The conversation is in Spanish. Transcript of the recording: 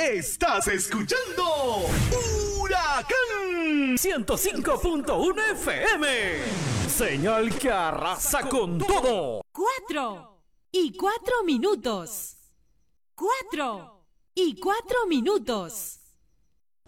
Estás escuchando Huracán 105.1 FM. Señal que arrasa con todo. 4:04. 4:04.